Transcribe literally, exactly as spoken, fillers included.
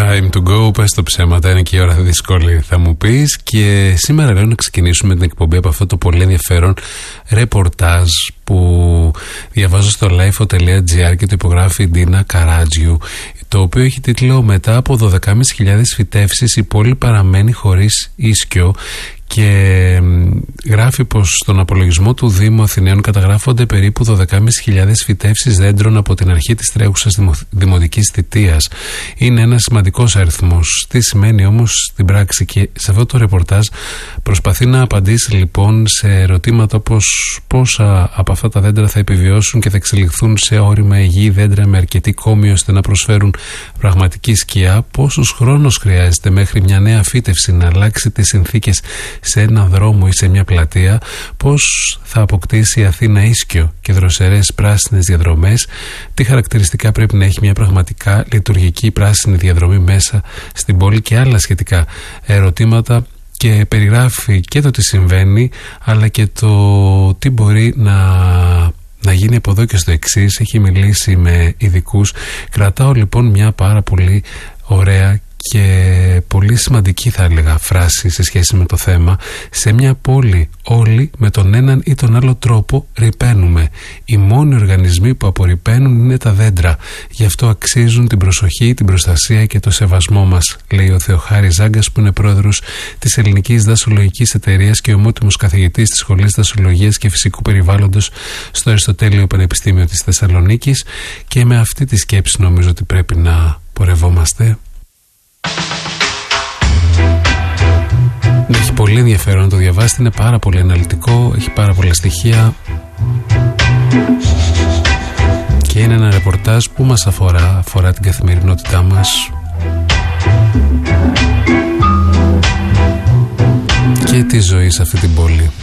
Time to go, πες το ψέματα, είναι και η ώρα δύσκολη θα μου πεις. Και σήμερα λέω να ξεκινήσουμε την εκπομπή από αυτό το πολύ ενδιαφέρον ρεπορτάζ που διαβάζω στο lifeo τελεία gr και το υπογράφει η Ντίνα Καράτζιου, το οποίο έχει τίτλο «Μετά από δώδεκα χιλιάδες πεντακόσιες φυτεύσεις η πόλη παραμένει χωρίς ίσκιο». Και γράφει πως στον απολογισμό του Δήμου Αθηναίων καταγράφονται περίπου δώδεκα χιλιάδες πεντακόσιες φυτεύσεις δέντρων από την αρχή της τρέχουσας δημο, δημοτικής θητείας. Είναι ένας σημαντικός αριθμός. Τι σημαίνει όμως στην πράξη? Και σε αυτό το ρεπορτάζ προσπαθεί να απαντήσει λοιπόν σε ερωτήματα όπως πόσα από αυτά τα δέντρα θα επιβιώσουν και θα εξελιχθούν σε όρημα υγιή δέντρα με αρκετή κόμη ώστε να προσφέρουν πραγματική σκιά, πόσος χρόνος χρειάζεται μέχρι μια νέα φύτευση να αλλάξει τις συνθήκες σε ένα δρόμο ή σε μια πλατεία, πώς θα αποκτήσει η Αθήνα ίσκιο και δροσερές πράσινες διαδρομές, τι χαρακτηριστικά πρέπει να έχει μια πραγματικά λειτουργική πράσινη διαδρομή μέσα στην πόλη και άλλα σχετικά ερωτήματα. Και περιγράφει και το τι συμβαίνει αλλά και το τι μπορεί να να γίνει από εδώ και στο εξής. Έχει μιλήσει με ειδικούς. Κρατάω λοιπόν μια πάρα πολύ ωραία και πολύ σημαντική θα έλεγα φράση σε σχέση με το θέμα. Σε μια πόλη όλοι με τον έναν ή τον άλλο τρόπο ρυπαίνουμε. Οι μόνοι οργανισμοί που απορρυπαίνουν είναι τα δέντρα. Γι' αυτό αξίζουν την προσοχή, την προστασία και το σεβασμό μας, λέει ο Θεοχάρης Ζάγκας, που είναι πρόεδρος της Ελληνικής Δασολογικής Εταιρείας και ομότιμος καθηγητής της Σχολής Δασολογίας και Φυσικού Περιβάλλοντος στο Αριστοτέλειο Πανεπιστήμιο της Θεσσαλονίκης. Και με αυτή τη σκέψη νομίζω ότι πρέπει να πορευόμαστε. Έχει πολύ ενδιαφέρον να το διαβάσετε, είναι πάρα πολύ αναλυτικό, έχει πάρα πολλά στοιχεία και είναι ένα ρεπορτάζ που μας αφορά, αφορά την καθημερινότητά μας και τη ζωή σε αυτή την πόλη.